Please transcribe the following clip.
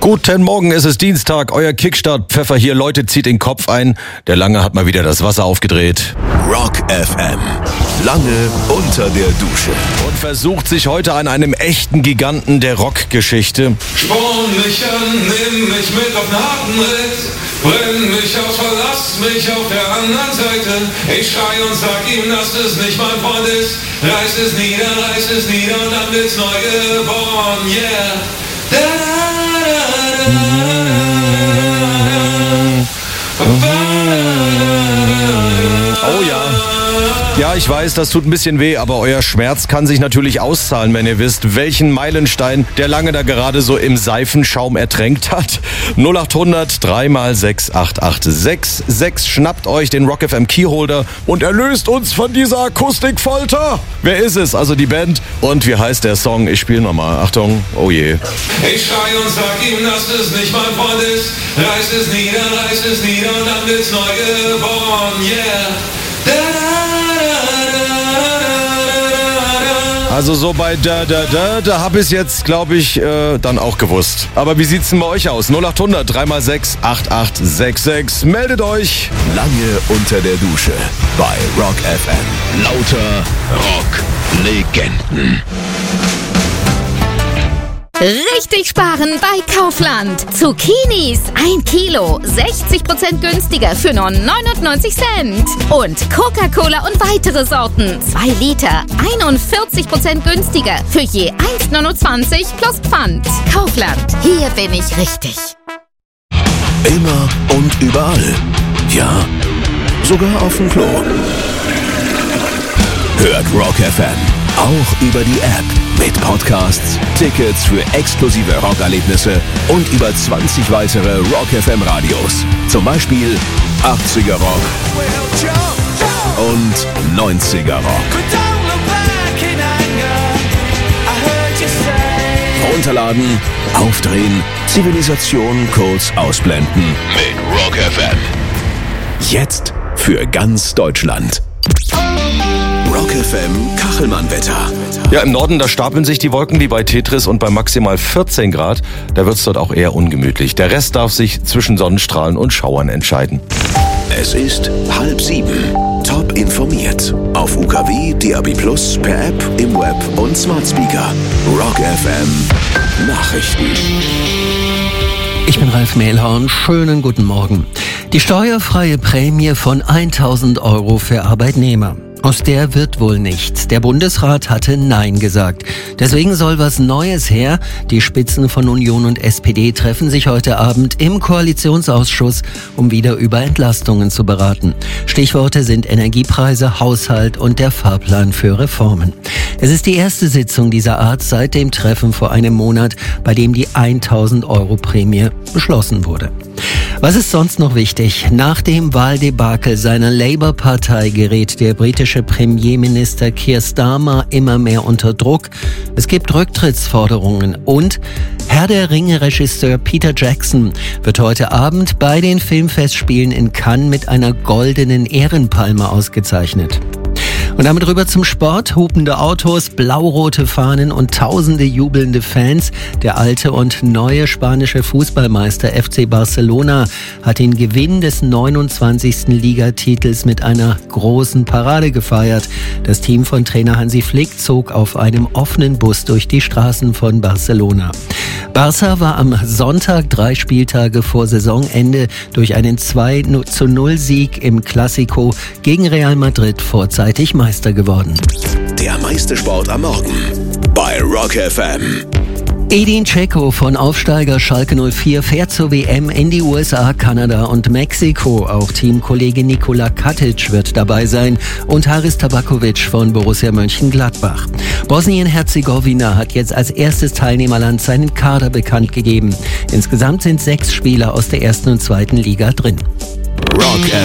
Guten Morgen, es ist Dienstag, euer Kickstart-Pfeffer hier, Leute, zieht den Kopf ein. Der Lange hat mal wieder das Wasser aufgedreht. Rock FM. Lange unter der Dusche. Und versucht sich heute an einem echten Giganten der Rockgeschichte. Sporn mich an, nimm mich mit auf einen harten Ritt. Brenn mich aus, verlass mich auf der anderen Seite. Ich schrei und sag ihm, dass es nicht mein Freund ist. Reiß es nieder und dann wird's neu geboren, yeah. Oh ja. Ja, ich weiß, das tut ein bisschen weh, aber euer Schmerz kann sich natürlich auszahlen, wenn ihr wisst, welchen Meilenstein der Lange da gerade so im Seifenschaum ertränkt hat. 0800 3x6 8866. Schnappt euch den Rock FM Keyholder und erlöst uns von dieser Akustikfolter. Wer ist es? Also die Band. Und wie heißt der Song? Ich spiele nochmal. Achtung. Oh je. Ich schrei und sag ihm, dass es nicht mein Freund ist. Reiß es nieder und dann wird's neu geboren, yeah. Also so bei da hab ich's jetzt, glaube ich, dann auch gewusst. Aber wie sieht's denn bei euch aus? 0800 3x6 8866. Meldet euch. Lange unter der Dusche bei Rock FM. Lauter Rock-Legenden. Richtig sparen bei Kaufland. Zucchinis 1 Kilo, 60% günstiger für nur 99 Cent. Und Coca-Cola und weitere Sorten, 2 Liter, 41% günstiger für je 1,29 plus Pfand. Kaufland, hier bin ich richtig. Immer und überall. Ja, sogar auf dem Klo. Hört Rock FM auch über die App. Mit Podcasts, Tickets für exklusive Rockerlebnisse und über 20 weitere Rock FM Radios. Zum Beispiel 80er Rock und 90er Rock. Runterladen, aufdrehen, Zivilisation kurz ausblenden. Mit Rock FM. Jetzt für ganz Deutschland. Rock FM Kachelmann-Wetter. Ja, im Norden, da stapeln sich die Wolken wie bei Tetris und bei maximal 14 Grad, da wird's dort auch eher ungemütlich. Der Rest darf sich zwischen Sonnenstrahlen und Schauern entscheiden. Es ist 6:30. Top informiert. Auf UKW, DAB+, per App, im Web und Smart Speaker. Rock FM Nachrichten. Ich bin Ralf Mehlhorn. Schönen guten Morgen. Die steuerfreie Prämie von 1.000 € für Arbeitnehmer. Aus der wird wohl nichts. Der Bundesrat hatte Nein gesagt. Deswegen soll was Neues her. Die Spitzen von Union und SPD treffen sich heute Abend im Koalitionsausschuss, um wieder über Entlastungen zu beraten. Stichworte sind Energiepreise, Haushalt und der Fahrplan für Reformen. Es ist die erste Sitzung dieser Art seit dem Treffen vor einem Monat, bei dem die 1.000 € Prämie beschlossen wurde. Was ist sonst noch wichtig? Nach dem Wahldebakel seiner Labour-Partei gerät der britische Premierminister Keir Starmer immer mehr unter Druck. Es gibt Rücktrittsforderungen und Herr der Ringe-Regisseur Peter Jackson wird heute Abend bei den Filmfestspielen in Cannes mit einer goldenen Ehrenpalme ausgezeichnet. Und damit rüber zum Sport. Hupende Autos, blau-rote Fahnen und tausende jubelnde Fans. Der alte und neue spanische Fußballmeister FC Barcelona hat den Gewinn des 29. Ligatitels mit einer großen Parade gefeiert. Das Team von Trainer Hansi Flick zog auf einem offenen Bus durch die Straßen von Barcelona. Barca war am Sonntag 3 Spieltage vor Saisonende durch einen 2:0 im Clasico gegen Real Madrid vorzeitig Meister geworden. Der meiste Sport am Morgen bei Rock FM. Edin Dzeko von Aufsteiger Schalke 04 fährt zur WM in die USA, Kanada und Mexiko. Auch Teamkollege Nikola Katic wird dabei sein und Haris Tabakovic von Borussia Mönchengladbach. Bosnien-Herzegowina hat jetzt als erstes Teilnehmerland seinen Kader bekannt gegeben. Insgesamt sind 6 Spieler aus der 1. und 2. Liga drin. Rock